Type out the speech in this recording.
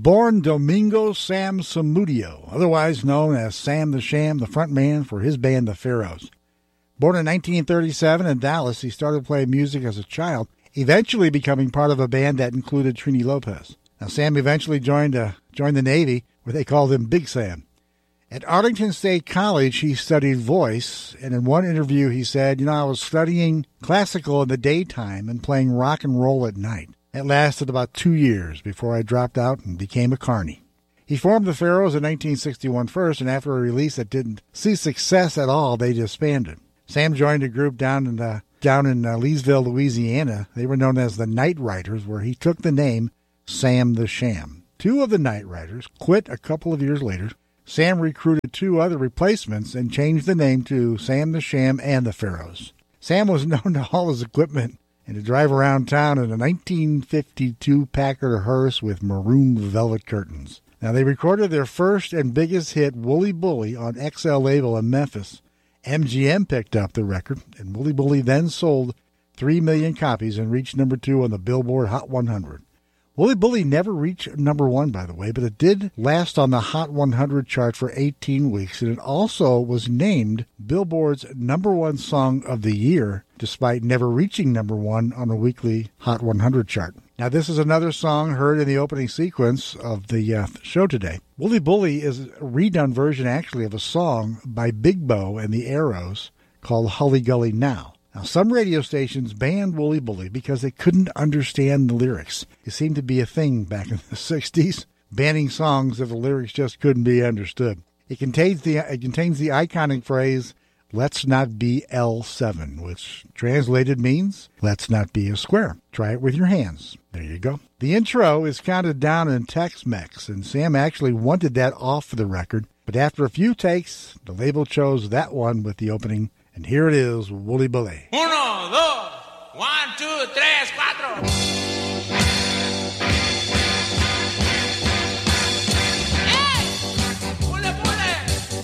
born Domingo Sam Samudio, otherwise known as Sam the Sham, the front man for his band, the Pharaohs. Born in 1937 in Dallas, he started playing music as a child, eventually becoming part of a band that included Trini Lopez. Now, Sam eventually joined the Navy, where they called him Big Sam. At Arlington State College, he studied voice, and in one interview he said, I was studying classical in the daytime and playing rock and roll at night. It lasted about 2 years before I dropped out and became a carny. He formed the Pharaohs in 1961 first, and after a release that didn't see success at all, they disbanded. Sam joined a group down in Leesville, Louisiana. They were known as the Night Riders, where he took the name Sam the Sham. Two of the Night Riders quit a couple of years later. Sam recruited two other replacements and changed the name to Sam the Sham and the Pharaohs. Sam was known to haul his equipment and to drive around town in a 1952 Packard hearse with maroon velvet curtains. Now, they recorded their first and biggest hit, Wooly Bully, on XL label in Memphis. MGM picked up the record, and Wooly Bully then sold 3 million copies and reached number 2 on the Billboard Hot 100. Wooly Bully never reached number 1, by the way, but it did last on the Hot 100 chart for 18 weeks, and it also was named Billboard's number 1 song of the year, despite never reaching number 1 on the weekly Hot 100 chart. Now, this is another song heard in the opening sequence of the show today. Wooly Bully is a redone version, actually, of a song by Big Bo and the Arrows called Hully Gully Now. Now, some radio stations banned Wooly Bully because they couldn't understand the lyrics. It seemed to be a thing back in the 60s, banning songs if the lyrics just couldn't be understood. It contains the iconic phrase, "Let's not be L7, which translated means, let's not be a square. Try it with your hands. There you go. The intro is counted down in Tex-Mex, and Sam actually wanted that off the record, but after a few takes, the label chose that one with the opening. And here it is, Wooly Bully. 1, 2, 1, 2, 3, 4.